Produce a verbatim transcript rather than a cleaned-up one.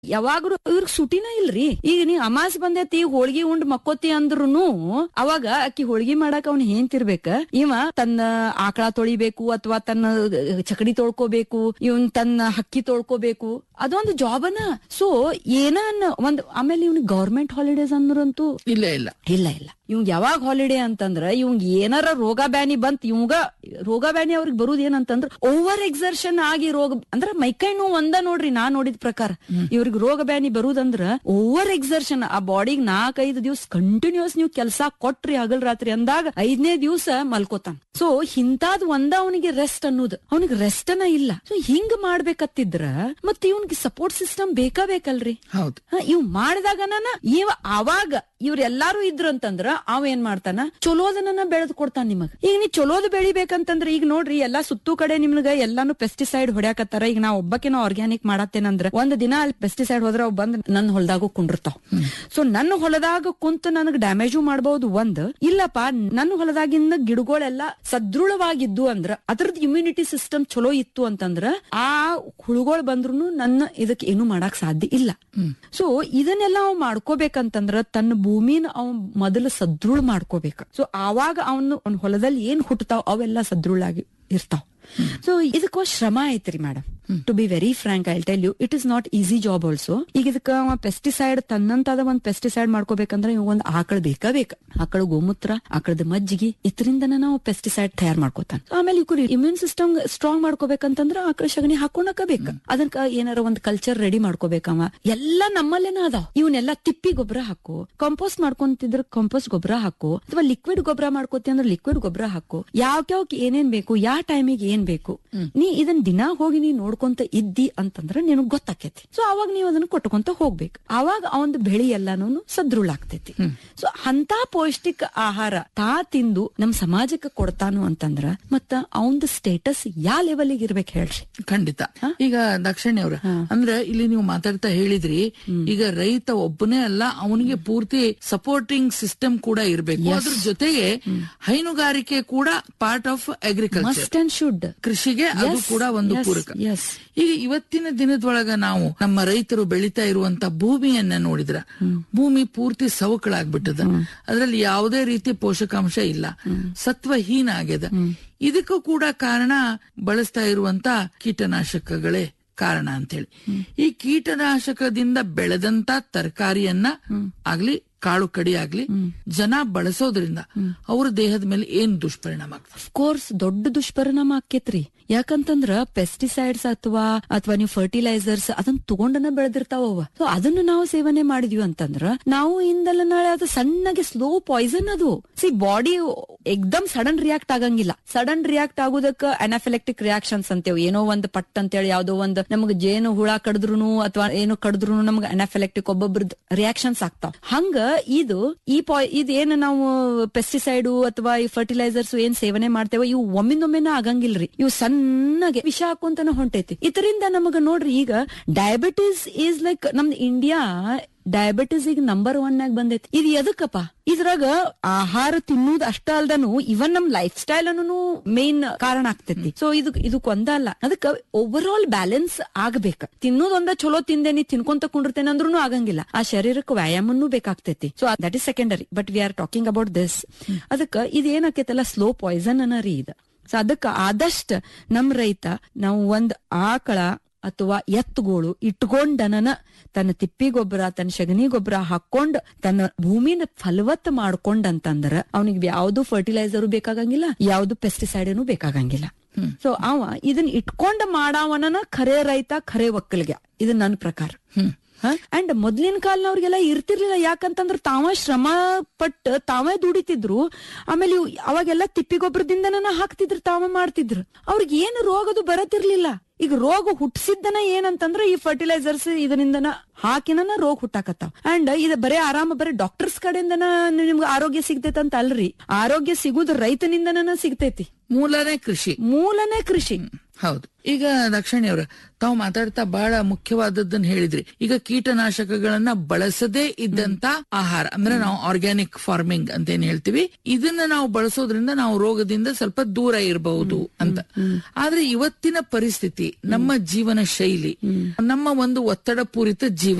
ಯಾವಾಗ್ರು ಇವ್ರಿಗೆ ಸುಟಿನ ಇಲ್ರಿ. ಈಗ ನೀ ಅಮಾಸ್ ಬಂದೈತಿ ಹೋಳ್ಗಿ ಉಂಡ್ ಮಕ್ಕೋತಿ ಅಂದ್ರುನು ಅವಾಗ ಅಕ್ಕಿ ಹೋಳ್ಗಿ ಮಾಡಾಕ ಅವ್ನ ಏನ್ತಿರ್ಬೇಕ, ಇವ ತನ್ನ ಆಕಳ ತೊಳಿಬೇಕು ಅಥವಾ ತನ್ನ ಚಕಡಿ ತೊಳ್ಕೋಬೇಕು, ಇವನ್ ತನ್ನ ಹಕ್ಕಿ ತೊಳ್ಕೋಬೇಕು, ಅದೊಂದು ಜಾಬನ. ಸೊ ಏನ ಒಂದ್ ಆಮೇಲೆ ಇವ್ನಿಗೆ ಗವರ್ಮೆಂಟ್ ಹಾಲಿಡೇಸ್ ಅಂದ್ರಂತೂ ಇಲ್ಲ ಇಲ್ಲ ಇಲ್ಲ ಇಲ್ಲ ಇವಂಗ್ ಯಾವಾಗ ಹಾಲಿಡೇ ಅಂತಂದ್ರ ಇವಂಗ್ ಏನಾರ ರೋಗ ಬ್ಯಾನಿ ಬಂತ್, ಇವಂಗ ರೋಗ ಬ್ಯಾನಿ ಅವ್ರಿಗೆ ಬರುದ್ ಏನಂತಂದ್ರ ಓವರ್ ಎಕ್ಸರ್ಷನ್ ಆಗಿ ರೋಗ ಅಂದ್ರ ಮೈಕೈ ನೋವು ಒಂದ ನೋಡ್ರಿ ನಾ ನೋಡಿದ ಪ್ರಕಾರ. ಇವ್ರಿಗೆ ರೋಗ ಬ್ಯಾನಿ ಬರುದಂದ್ರ ಓವರ್ ಎಕ್ಸರ್ಷನ್. ಆ ಬಾಡಿಗ್ ನಾಲ್ಕೈದು ದಿವ್ಸ ಕಂಟಿನ್ಯೂಸ್ ನೀವು ಕೆಲ್ಸ ಕೊಟ್ರಿ ಹಗಲ್ ರಾತ್ರಿ ಅಂದಾಗ ಐದನೇ ದಿವ್ಸ ಮಲ್ಕೋತಾನ. ಸೊ ಇಂತಾದ್ ಒಂದ ಅವನಿಗೆ ರೆಸ್ಟ್ ಅನ್ನೋದು, ಅವನಿಗೆ ರೆಸ್ಟ್ನ ಇಲ್ಲ. ಸೊ ಹಿಂಗ್ ಮಾಡ್ಬೇಕತ್ತಿದ್ರ ಮತ್ ಇವನ್ಗೆ ಸಪೋರ್ಟ್ ಸಿಸ್ಟಮ್ ಬೇಕಾ ಬೇಕಲ್ರಿ. ಹೌದು, ಇವ್ ಮಾಡಿದಾಗ ಇವ ಅವಾಗ ಇವ್ರ ಎಲ್ಲಾರು ಇದ್ರು ಅಂತಂದ್ರ ಅವ ಏನ್ ಮಾಡ್ತಾನ, ಚಲೋದನ್ನ ಬೆಳೆದ್ ಕೊಡ್ತಾನ ನಿಮಗ್. ಈಗ ನೀ ಚಲೋದ್ ಬೆಳಿಬೇಕಂತಂದ್ರ ಈಗ ನೋಡ್ರಿ ಎಲ್ಲಾ ಸುತ್ತು ಕಡೆ ನಿಮ್ಗ ಎಲ್ಲಾನು ಪೆಸ್ಟಿಸೈಡ್ ಹೊಡ್ಯಾಕತ್ತಾರ. ಈಗ ನಾ ಒಬ್ಬಕಿನ ಆರ್ಗ್ಯಾನಿಕ್ ಮಾಡತ್ತೇನಂದ್ರ ಒಂದ್ ದಿನ ಅಲ್ಲಿ ಪೆಸ್ಟಿಸೈಡ್ ಹೋದ್ರ ಅವ್ ಬಂದ್ ನನ್ ಹೊಲದಾಗೂ ಕುಂಡಿರ್ತಾವ. ಸೊ ನನ್ನ ಹೊಲದಾಗ ಕುಂತ ನನಗ್ ಡ್ಯಾಮೇಜು ಮಾಡಬಹುದು. ಒಂದ್ ಇಲ್ಲಪ್ಪ ನನ್ನ ಹೊಲದಾಗಿಂದ ಗಿಡಗಳೆಲ್ಲಾ ಸದೃಢವಾಗಿದ್ದು ಅಂದ್ರ ಅದ್ರದ್ ಇಮ್ಯುನಿಟಿ ಸಿಸ್ಟಮ್ ಚಲೋ ಇತ್ತು ಅಂತಂದ್ರ ಆ ಹುಳುಗಳು ಬಂದ್ರು ನನ್ನ ಇದಕ್ ಏನು ಮಾಡಾಕ್ ಸಾಧ್ಯ ಇಲ್ಲ. ಸೊ ಇದನ್ನೆಲ್ಲ ಅವ್ ಮಾಡ್ಕೋಬೇಕಂತಂದ್ರ ತನ್ನ ಭೂಮಿನ ಅವ್ ಮೊದಲು ಸದೃಢ ಮಾಡ್ಕೋಬೇಕು. ಸೊ ಆವಾಗ ಅವನು ಅವ್ನ ಹೊಲದಲ್ಲಿ ಏನ್ ಹುಟ್ಟತಾವ್ ಅವೆಲ್ಲ ಸದೃಢಾಗಿ ಇರ್ತಾವ್. ಸೊ ಇದಕ್ಕ ಶ್ರಮ ಐತ್ರಿ madam. To be very Frank I tell you, it is not easy job also. ಈಗ ಇದಕ್ಕ ಪೆಸ್ಟಿಸೈಡ್ ತನ್ನಂತಾದ ಒಂದ್ ಪೆಸ್ಟಿಸೈಡ್ ಮಾಡ್ಕೋಬೇಕಂದ್ರೆ ಇವ್ ಒಂದ್ ಆಕಳ ಬೇಕಾ ಬೇಕ. ಆಕಳ ಗೋಮೂತ್ರ, ಆಕಳದ ಮಜ್ಜಿಗೆ, ಇದರಿಂದನ ನಾವು ಪೆಸ್ಟಿಸೈಡ್ ತಯಾರು ಮಾಡ್ಕೋತಾನ. ಆಮೇಲೆ ಇವ್ರು ಇಮ್ಯೂನ್ ಸಿಸ್ಟಮ್ ಸ್ಟ್ರಾಂಗ್ ಮಾಡ್ಕೋಬೇಕಂತಂದ್ರ ಆಕಳ ಸಗಣಿ ಹಾಕೊಂಡಕ ಬೇಕ. ಅದಕ್ಕ ಏನಾರ ಒಂದ್ ಕಲ್ಚರ್ ರೆಡಿ ಮಾಡ್ಕೋಬೇಕವ. ಎಲ್ಲಾ ನಮ್ಮಲ್ಲೇನ ಅದಾವ. ಇವನ್ನೆಲ್ಲಾ ತಿಪ್ಪಿ ಗೊಬ್ಬರ ಹಾಕು, ಕಂಪೋಸ್ಟ್ ಮಾಡ್ಕೊಂತಿದ್ರ ಕಂಪೋಸ್ಟ್ ಗೊಬ್ಬರ ಹಾಕು, ಅಥವಾ ಲಿಕ್ವಿಡ್ ಗೊಬ್ಬರ ಮಾಡ್ಕೋತಿ ಅಂದ್ರೆ ಲಿಕ್ವಿಡ್ ಗೊಬ್ಬರ ಹಾಕು. ಯಾವ್ಯಾವ್ಕ ಏನೇನ್ ಬೇಕು, ಯಾವ ಟೈಮಿಗೆ ಏನ್ ಬೇಕು, ನೀ ಇದನ್ ದಿನಾ ಹೋಗಿ ನೀ ನೋಡ್ಕೊಂತ ಇದ್ದಿ ಅಂತಂದ್ರ ನಿನಗ್ ಗೊತ್ತಾಕೇತಿ. ಸೊ ಅವಾಗ ನೀವ್ ಅದನ್ನ ಕೊಟ್ಕೊಂತ ಹೋಗ್ಬೇಕು. ಅವಾಗ ಅವಂದ್ ಬೆಳಿ ಎಲ್ಲಾನು ಸದೃಢ ಆಗ್ತೈತಿ. ಸೊ ಅಂತ ಪೌಷ್ಟಿಕ ಆಹಾರ ತಾ ತಿಂದು ನಮ್ ಸಮಾಜಕ್ಕೆ ಕೊಡ್ತಾನು ಅಂತಂದ್ರ ಮತ್ತ ಅವಂದ್ ಸ್ಟೇಟಸ್ ಯಾ ಲೆವೆಲ್ಗೆ ಇರ್ಬೇಕು ಹೇಳ್ರಿ. ಖಂಡಿತ. ಈಗ ದಾಕ್ಷಾಯಣಿ ಅವ್ರ ಅಂದ್ರೆ ಇಲ್ಲಿ ನೀವು ಮಾತಾಡ್ತಾ ಹೇಳಿದ್ರಿ, ಈಗ ರೈತ ಒಬ್ಬನೇ ಅಲ್ಲ, ಅವನಿಗೆ ಪೂರ್ತಿ ಸಪೋರ್ಟಿಂಗ್ ಸಿಸ್ಟಮ್ ಕೂಡ ಇರ್ಬೇಕು. ಅದ್ರ ಜೊತೆಗೆ ಹೈನುಗಾರಿಕೆ ಕೂಡ part of agriculture, must and should. ಕೃಷಿಗೆ ಅದು ಕೂಡ ಒಂದು ಪೂರಕ. ಈಗ ಇವತ್ತಿನ ದಿನದೊಳಗ ನಾವು ನಮ್ಮ ರೈತರು ಬೆಳೀತಾ ಇರುವಂತ ಭೂಮಿಯನ್ನ ನೋಡಿದ್ರ ಭೂಮಿ ಪೂರ್ತಿ ಸವಕಳಾಗ್ಬಿಟ್ಟದ. ಅದ್ರಲ್ಲಿ ಯಾವುದೇ ರೀತಿ ಪೋಷಕಾಂಶ ಇಲ್ಲ, ಸತ್ವಹೀನ ಆಗ್ಯದ. ಇದಕ್ಕೂ ಕೂಡ ಕಾರಣ ಬಳಸ್ತಾ ಇರುವಂತ ಕೀಟನಾಶಕಗಳೇ ಕಾರಣ ಅಂತೇಳಿ. ಈ ಕೀಟನಾಶಕದಿಂದ ಬೆಳೆದಂತ ತರಕಾರಿಯನ್ನ ಆಗ್ಲಿ ಕಾಳು ಕಡಿ ಆಗ್ಲಿ ಜನ ಬಳಸೋದ್ರಿಂದ ಅವ್ರ ದೇಹದ ಮೇಲೆ ಏನ್ ದುಷ್ಪರಿಣಾಮ ಆಗ್ತದೆ? ಕೋರ್ಸ್ ದೊಡ್ಡ ದುಷ್ಪರಿಣಾಮ ಆಕೇತ್ರಿ. ಯಾಕಂತಂದ್ರ ಪೆಸ್ಟಿಸೈಡ್ಸ್ ಅಥವಾ ಅಥವಾ ನೀವು ಫರ್ಟಿಲೈಸರ್ಸ್ ಅದನ್ನ ತಗೊಂಡನ ಬೆಳೆದಿರ್ತಾವ. ಸೊ ಅದನ್ನ ನಾವು ಸೇವನೆ ಮಾಡಿದ್ವಿ ಅಂತಂದ್ರ ನಾವು ಇಂದಲ್ಲ ನಾಳೆ ಅದು ಸಣ್ಣಗೆ ಸ್ಲೋ ಪಾಯ್ಸನ್. ಅದು ಸಿ ಬಾಡಿ ಎಕ್ದಮ್ ಸಡನ್ ರಿಯಾಕ್ಟ್ ಆಗಂಗಿಲ್ಲ. Sudden react ಆಗೋದಕ್ಕ anaphylactic reactions ಅಂತೇವ್. ಏನೋ ಒಂದ್ ಪಟ್ ಅಂತೇಳಿ ಯಾವ್ದೋ ಒಂದ್ ನಮ್ಗೆ ಜೇನು ಹುಳ ಕಡಿದ್ರು ಅಥವಾ ಏನೋ ಕಡಿದ್ರು ನಮ್ಗೆ ಅನಾಫಿಲೆಕ್ಟಿಕ್ ಒಬ್ಬೊಬ್ರದ್ ರಿಯಾಕ್ಷನ್ಸ್ ಆಗ್ತಾವ. ಹಂಗ ಇದು ಈ ಪಾಯ್ ಇದೇನ್ ನಾವು ಪೆಸ್ಟಿಸೈಡ್ ಅಥವಾ ಈ ಫರ್ಟಿಲೈಸರ್ಸ್ ಏನ್ ಸೇವನೆ ಮಾಡ್ತೇವ ಇವು ಒಮ್ಮಿಂದೊಮ್ಮೆನ ಆಗಂಗಿಲ್ರಿ. ಇವು ಸಣ್ಣಗೆ ವಿಷ ಹಾಕೊಂತಾನ ಹೊಂಟೈತಿ. ಇದರಿಂದ ನಮಗ ನೋಡ್ರಿ ಈಗ ಡಯಾಬಿಟೀಸ್ ಈಸ್ ಲೈಕ್ ನಮ್ದು ಇಂಡಿಯಾ ಡಯಾಬಿಟೀಸ್ ಈಗ ನಂಬರ್ ಒನ್ ಆಗಿ ಬಂದೈತಿ. ಇದು ಎದಕ್ಕಪ್ಪ? ಇದ್ರಾಗ ಆಹಾರ ತಿನ್ನುವುದು ಅಷ್ಟ ಅಲ್ದನು ಇವನ್ ನಮ್ ಲೈಫ್ ಸ್ಟೈಲ್ ಅನ್ನು ಮೇನ್ ಕಾರಣ ಆಗ್ತೈತಿ. ಸೊ ಇದು ಇದಕ್ ಒಂದ ಅಲ್ಲ, ಅದಕ್ಕ ಓವರ್ ಆಲ್ ಬ್ಯಾಲೆನ್ಸ್ ಆಗ್ಬೇಕ. ತಿನ್ನೋದ್ ಒಂದ ಚಲೋ ತಿಂದೇನಿ ತಿನ್ಕೊಂತ ಕುಂಡಿರ್ತೇನೆ ಅಂದ್ರೂ ಆಗಂಗಿಲ್ಲ. ಆ ಶರೀರಕ್ಕೆ ವ್ಯಾಯಾಮನು ಬೇಕಾಗ್ತೈತಿ. So that is secondary, but we are talking about this. ಅದಕ್ಕ ಇದೇನಾಕೈತಲ್ಲ ಸ್ಲೋ ಪಾಯ್ಸನ್ ಅನ್ನ ರೀ ಇದು. ಸೊ ಅದಕ್ಕ ಆದಷ್ಟ ನಮ್ ರೈತ ನಾವು ಒಂದ್ ಆಕಳ ಅಥವಾ ಎತ್ತುಗೋಳು ಇಟ್ಕೊಂಡನ ತನ್ನ ತಿಪ್ಪಿ ಗೊಬ್ಬರ ತನ್ನ ಸಗಣಿ ಗೊಬ್ಬರ ಹಾಕೊಂಡ್ ತನ್ನ ಭೂಮಿನ ಫಲವತ್ ಮಾಡ್ಕೊಂಡಂತಂದ್ರ ಅವನಿಗೆ ಯಾವ್ದು ಫರ್ಟಿಲೈಸರ್ ಬೇಕಾಗಂಗಿಲ್ಲ, ಯಾವ್ದು ಪೆಸ್ಟಿಸೈಡ್ ಬೇಕಾಗಂಗಿಲ್ಲ. ಸೊ ಅವ ಇದನ್ನ ಇಟ್ಕೊಂಡ್ ಮಾಡವನ ಖರೆ ರೈತ, ಖರೆ ಒಕ್ಕಲಿಗ. ಇದು ನನ್ನ ಪ್ರಕಾರ. ಅಂಡ್ ಮೊದ್ಲಿನ ಕಾಲನವ್ರಿಗೆಲ್ಲ ಇರ್ತಿರ್ಲಿಲ್ಲ. ಯಾಕಂತಂದ್ರ ತಾವ ಶ್ರಮ ಪಟ್ಟು ತಾವೇ ದುಡಿತಿದ್ರು. ಆಮೇಲೆ ಅವಾಗೆಲ್ಲ ತಿಪ್ಪಿ ಗೊಬ್ಬರದಿಂದನ ಹಾಕ್ತಿದ್ರು, ತಾವ ಮಾಡ್ತಿದ್ರು. ಅವ್ರಿಗೆ ಏನು ರೋಗದು ಬರತಿರ್ಲಿಲ್ಲ. ಈಗ ರೋಗ ಹುಟ್ಟಿಸಿದ್ದನ ಏನಂತಂದ್ರ ಈ ಫರ್ಟಿಲೈಸರ್ಸ್ ಇದರಿಂದನ ಹಾಕಿನ ರೋಗ ಹುಟ್ಟಾಕತ್ತಾವ. ಅಂಡ್ ಇದು ಬರೇ ಆರಾಮ ಬರೀ ಡಾಕ್ಟರ್ಸ್ ಕಡೆಯಿಂದನ ನಿಮ್ಗೆ ಆರೋಗ್ಯ ಸಿಗ್ತೈತೆ ಅಂತ ಅಲ್ರಿ. ಆರೋಗ್ಯ ಸಿಗುದು ರೈತನಿಂದನ ಸಿಗ್ತೈತಿ. ಮೂಲನೇ ಕೃಷಿ, ಮೂಲನೇ ಕೃಷಿ. ಹೌದು. ಈಗ ದಕ್ಷಿಣಿ ಅವ್ರ ತಾವು ಮಾತಾಡ್ತಾ ಬಹಳ ಮುಖ್ಯವಾದದ್ದನ್ನ ಹೇಳಿದ್ರಿ. ಈಗ ಕೀಟನಾಶಕಗಳನ್ನ ಬಳಸದೇ ಇದ್ದಂತ ಆಹಾರ ಅಂದ್ರೆ ನಾವು ಆರ್ಗ್ಯಾನಿಕ್ ಫಾರ್ಮಿಂಗ್ ಅಂತ ಏನ್ ಹೇಳ್ತೀವಿ, ಇದನ್ನ ನಾವು ಬಳಸೋದ್ರಿಂದ ನಾವು ರೋಗದಿಂದ ಸ್ವಲ್ಪ ದೂರ ಇರಬಹುದು ಅಂತ. ಆದ್ರೆ ಇವತ್ತಿನ ಪರಿಸ್ಥಿತಿ, ನಮ್ಮ ಜೀವನ ಶೈಲಿ, ನಮ್ಮ ಒಂದು ಒತ್ತಡ ಪೂರಿತ ಜೀವನ